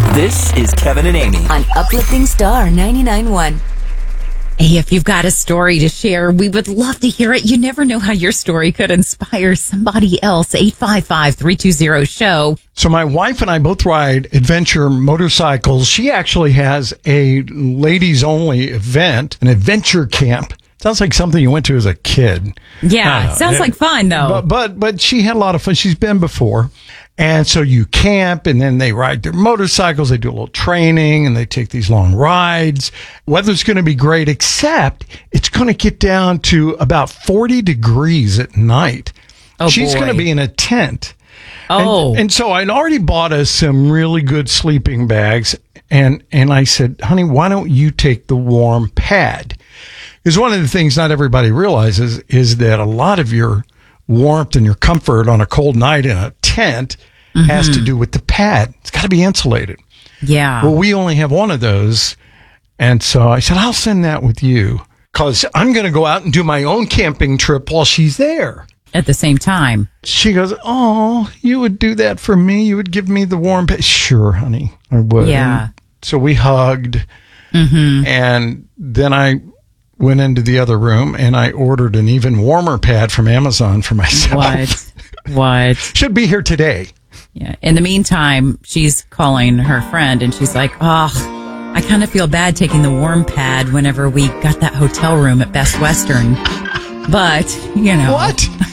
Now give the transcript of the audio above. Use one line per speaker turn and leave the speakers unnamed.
This is Kevin and Amy
on Uplifting Star 99.1.
Hey, if you've got a story to share, we would love to hear it. You never know how your story could inspire somebody else. 855-320-SHOW.
So my wife and I both ride adventure motorcycles. She actually has a ladies-only event, an adventure camp. Sounds like something you went to as a kid.
Yeah, sounds like fun, though.
But she had a lot of fun. She's been before. And so you camp, and then they ride their motorcycles. They do a little training, and they take these long rides. Weather's going to be great, except it's going to get down to about 40 degrees at night.
Oh,
She's
boy.
going to be in a tent.
Oh.
And so I'd already bought us some really good sleeping bags. And I said, honey, why don't you take the warm pad? Because one of the things not everybody realizes is that a lot of your warmth and your comfort on a cold night in a tent has to do with the pad. It's got to be insulated.
Yeah.
Well, we only have one of those. And so I said, I'll send that with you because I'm going to go out and do my own camping trip while she's there.
At the same time.
She goes, oh, you would do that for me? You would give me the warm pad? Sure, honey, I would.
Yeah.
And so we hugged. And then I went into the other room and I ordered an even warmer pad from Amazon for myself.
What?
Should be here today.
Yeah. In the meantime, she's calling her friend and she's like, oh, I kind of feel bad taking the warm pad whenever we got that hotel room at Best Western. But, you know.
What?